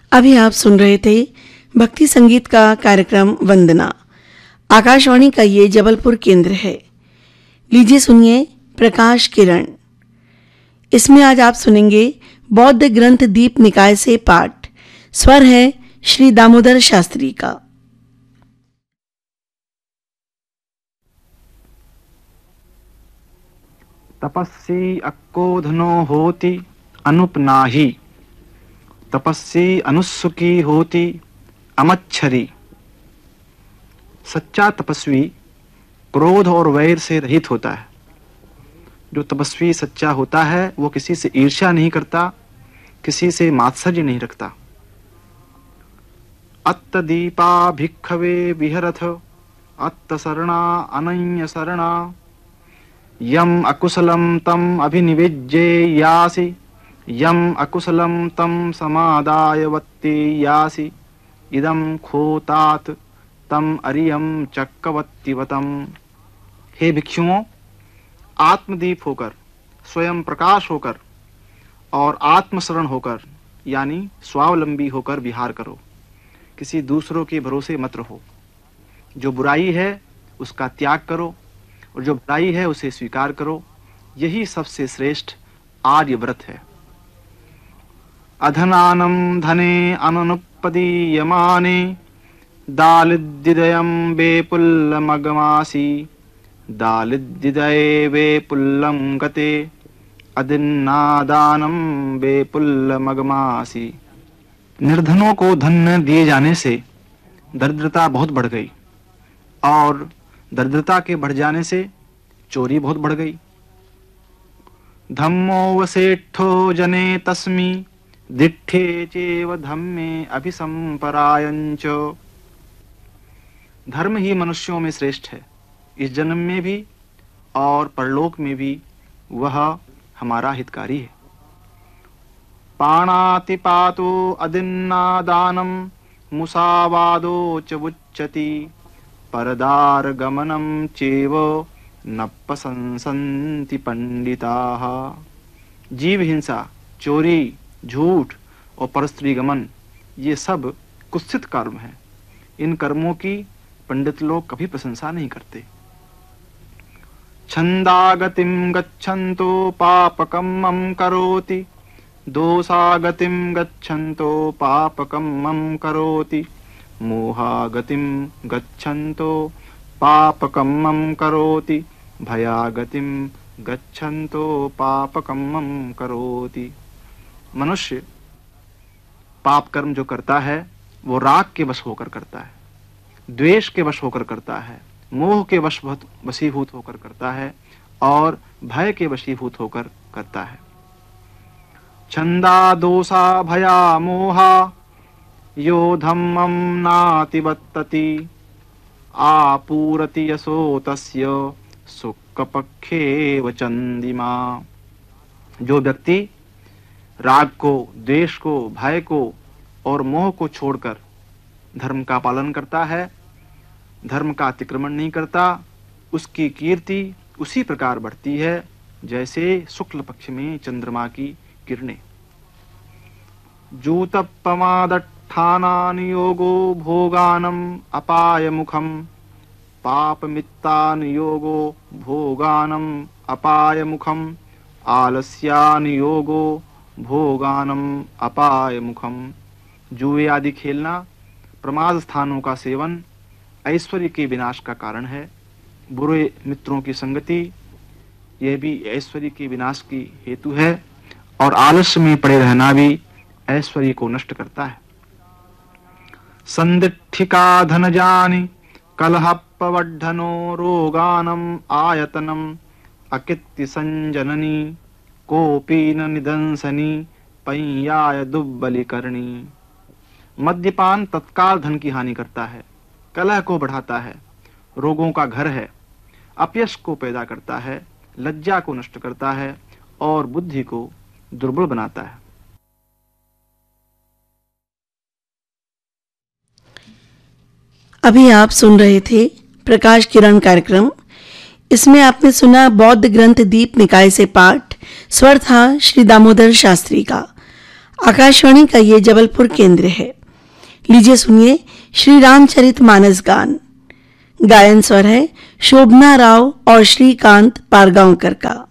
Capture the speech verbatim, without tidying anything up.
अभी आप सुन रहे थे भक्ति संगीत का कार्यक्रम वंदना। आकाशवाणी का ये जबलपुर केंद्र है। लीजिए सुनिए प्रकाश किरण। इसमें आज आप सुनेंगे बौद्ध ग्रंथ दीप निकाय से पाठ। स्वर है श्री दामोदर शास्त्री का। तपस्वी अक्कोधनो होति अनुपनाहि, तपस्वी अनुसुखी होति अमच्छरी। सच्चा तपस्वी क्रोध और वैर से रहित होता है। जो तपस्वी सच्चा होता है वो किसी से ईर्ष्या नहीं करता, किसी से मात्सर्य नहीं रखता। अत्त दीपा भिक्खवे विहरथ, अत्त शरणा अनन्य शरणा। यम अकुशलम तम अभिनिवेज्ये यासि, यम अकुशलम तम समादाय वत्ति यासि। इदम खोतात तम अरियम चक्कवत्तिवतम। हे भिक्षुओं, आत्मदीप होकर, स्वयं प्रकाश होकर और आत्मशरण होकर यानी स्वावलंबी होकर विहार करो। किसी दूसरों के भरोसे मत रहो। जो बुराई है उसका त्याग करो और जो भलाई है उसे स्वीकार करो। यही सबसे श्रेष्ठ आर्य व्रत है। अधनानम धने अननुपदीयमाने, दालिद्दिदयं वेपुल्लमगमासि। दालिद्दिदये वेपुल्लं गते, अदिन्नादानं वेपुल्लमगमासि। निर्धनों को धन दिए जाने से दरिद्रता बहुत बढ़ गई और दरिद्रता के बढ़ जाने से चोरी बहुत बढ़ गई। धम्मो वसेठो जने तस्मि, दिट्ठे चेव धम्मे अभिसंपरायंच। धर्म ही मनुष्यों में श्रेष्ठ है। इस जन्म में भी और परलोक में भी वह हमारा हितकारी है। पाणातिपातो अदिन्नादानम, मुसावादो च उच्यति। परदार गमनम चेव न प्रशंसन्ति पंडिताः। जीव हिंसा, चोरी, झूठ और परस्त्री गमन ये सब कुत्सित कर्म हैं। इन कर्मों की पंडित लोग कभी प्रशंसा नहीं करते। छंदागतिम गच्छन्तो पापकम्मं करोति, दोषागतिम गच्छन्तो पापकम्मं करोति। मोहागतिम गच्छन्तो पापकम्मं करोति, भयागतिम गच्छन्तो पापकम्मं करोति। मनुष्य पाप कर्म जो करता है वो राग के वश होकर करता है, द्वेष के वश होकर करता है, मोह के वश वशीभूत होकर करता है और भय के वशीभूत होकर करता है। छंदा दोषा भया मोहा, यो धम्मं नातिवर्तति। आपूरति यशो तस्य, सुखपक्षेव चंदिमा। जो व्यक्ति राग को, द्वेष को, भय को और मोह को छोड़कर धर्म का पालन करता है, धर्म का अतिक्रमण नहीं करता, उसकी कीर्ति उसी प्रकार बढ़ती है जैसे शुक्ल पक्ष में चंद्रमा की किरणें। जूतपमादट्ठानान योगो भोगानम अपाय मुखम, पापमित्तान योगो भोगानम अपाय मुखम। आलस्यान योगो भोगानम अपाय मुखम। जुए आदि खेलना, प्रमाद स्थानों का सेवन ऐश्वर्य के विनाश का कारण है। बुरे मित्रों की संगति यह भी ऐश्वर्य के विनाश की हेतु है और आलस्य में पड़े रहना भी ऐश्वर्य को नष्ट करता है। संदिट्ठिका धनजानि, कलहपवड्ढनो रोगानम आयतनम। अकित्ति संजननी, कोपी न निदंसनी। पैयाय दुब्बलिकर्णी। मद्यपान तत्काल धन की हानि करता है, कलह को बढ़ाता है, रोगों का घर है, अपयश को पैदा करता है, लज्जा को नष्ट करता है और बुद्धि को दुर्बल बनाता है। अभी आप सुन रहे थे प्रकाश किरण कार्यक्रम। इसमें आपने सुना बौद्ध ग्रंथ दीप निकाय से पाठ। स्वर था श्री दामोदर शास्त्री का। आकाशवाणी का ये जबलपुर केंद्र है। लीजिए सुनिए श्री रामचरित मानस गान। गायन स्वर है शोभना राव और श्रीकांत पारगांवकर का।